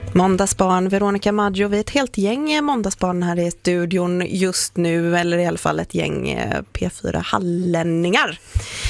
Måndagsbarn, Veronica Maggio. Vi är ett helt gäng måndagsbarn här i studion just nu, eller i alla fall ett gäng P4 hallänningar.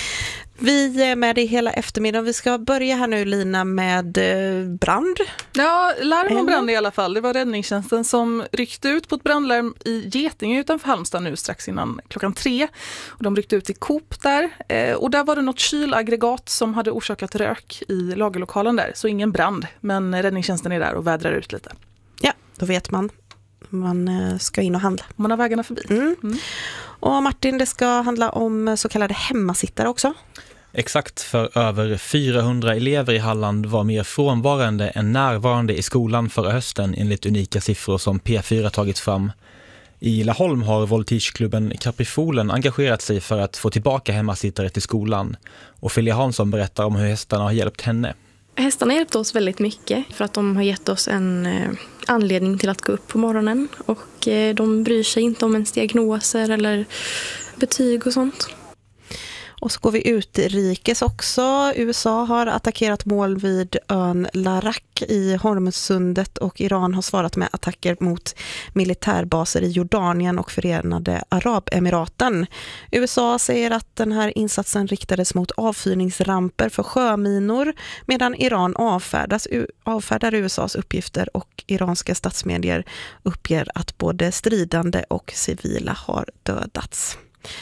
Vi är med i hela eftermiddagen. Vi ska börja här nu, Lina, med brand. Ja, larm om brand i alla fall. Det var räddningstjänsten som ryckte ut på ett brandlarm i Getinge utanför Halmstad nu strax innan 3:00. Och de ryckte ut i Coop där. Och där var det något kylaggregat som hade orsakat rök i lagerlokalen där. Så ingen brand, men räddningstjänsten är där och vädrar ut lite. Ja, då vet man. Man ska in och handla. Man har vägarna förbi. Och Martin, det ska handla om så kallade hemmasittare också. Exakt, för över 400 elever i Halland var mer frånvarande än närvarande i skolan förra hösten enligt unika siffror som P4 tagit fram. I Laholm har Voltigeklubben Caprifolen engagerat sig för att få tillbaka hemmasittare till skolan. Och Filia Hansson berättar om hur hästarna har hjälpt henne. Hästarna har hjälpt oss väldigt mycket för att de har gett oss en anledning till att gå upp på morgonen. Och de bryr sig inte om ens diagnoser eller betyg och sånt. Och så går vi utrikes också. USA har attackerat mål vid ön Larak i Hormuzsundet och Iran har svarat med attacker mot militärbaser i Jordanien och Förenade Arabemiraten. USA säger att den här insatsen riktades mot avfyrningsramper för sjöminor medan Iran avfärdar USAs uppgifter och iranska statsmedier uppger att både stridande och civila har dödats.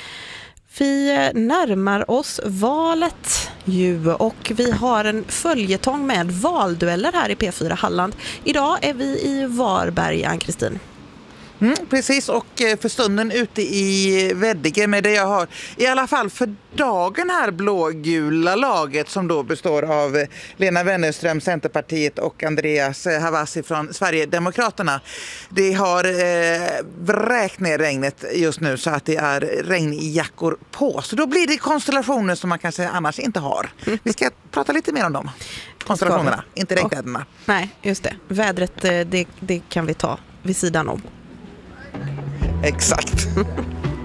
Vi närmar oss valet ju och vi har en följetong med valdueller här i P4 Halland. Idag är vi i Varberg, Ann-Kristin. Precis, och för stunden ute i Veddige med det jag har. I alla fall för dagen här blågula laget som då består av Lena Wennerström, Centerpartiet och Andreas Havasi från Sverigedemokraterna. Det har vräkt ner regnet just nu så att det är regnjackor på. Så då blir det konstellationer som man kanske annars inte har. Vi ska prata lite mer om dem. Konstellationerna, inte regnväderna. Nej, just det. Vädret, det kan vi ta vid sidan om. Exakt.